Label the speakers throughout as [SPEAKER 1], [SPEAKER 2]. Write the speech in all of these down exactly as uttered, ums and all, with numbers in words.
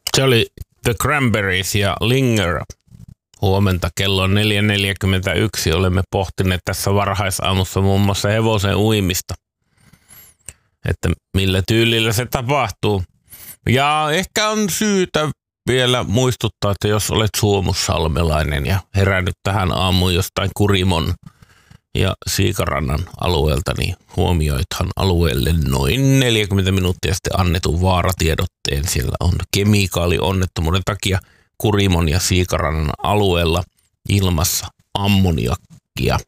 [SPEAKER 1] Se oli The Cranberries ja Linger. Huomenta kello on neljä neljäkymmentäyksi. Olemme pohtineet tässä varhaisaamussa muun muassa hevosen uimista. Että millä tyylillä se tapahtuu. Ja ehkä on syytä vielä muistuttaa, että jos olet suomussalmelainen ja herännyt tähän aamuun jostain Kurimon ja Siikarannan alueelta, niin huomioithan alueelle noin neljäkymmentä minuuttia sitten annetun vaaratiedotteen. Siellä on kemikaalionnettomuuden takia Kurimon ja Siikarannan alueella ilmassa ammoniakkia.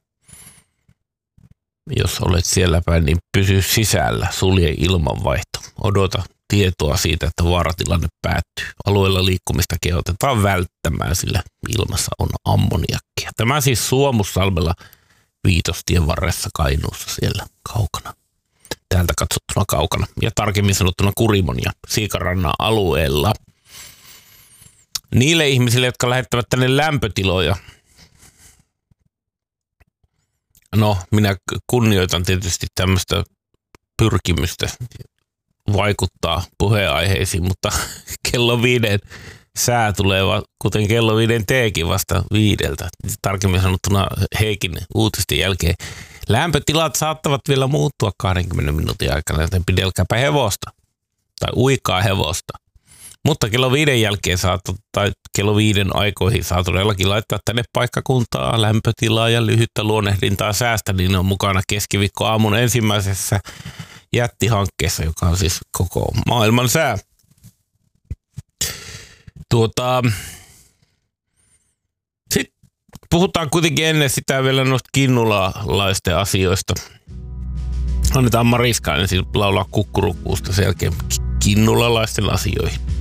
[SPEAKER 1] Jos olet siellä päin, niin pysy sisällä, sulje ilmanvaihto. Odota tietoa siitä, että vaaratilanne päättyy. Alueella liikkumista kehotetaan välttämään, sillä ilmassa on ammoniakkia. Tämä siis Suomussalmella Viitostien varressa Kainuussa siellä kaukana. Täältä katsottuna kaukana. Ja tarkemmin sanottuna Kurimon ja Siikarannan alueella. Niille ihmisille, jotka lähettävät tänne lämpötiloja. No, minä kunnioitan tietysti tämmöistä pyrkimystä vaikuttaa puheenaiheisiin, mutta kello viiden sää tulee, kuten kello viiden teekin vasta viideltä. Tarkemmin sanottuna Heikin uutisten jälkeen. Lämpötilat saattavat vielä muuttua kahdenkymmenen minuutin aikana, joten pidelkääpä hevosta tai uikaa hevosta. Mutta kello viiden jälkeen saat, tai kello viiden aikoihin saa todellakin laittaa tänne paikkakuntaa, lämpötilaa ja lyhyttä luonnehdintaa säästä, niin ne on mukana keskiviikkoaamun ensimmäisessä jättihankkeessa, joka on siis koko maailman sää. Tuota, sitten puhutaan kuitenkin ennen sitä vielä noista kinnulalaisten asioista. Annetaan Mariska ensin laulaa kukkurukuusta sen jälkeen kinnulalaisten asioihin.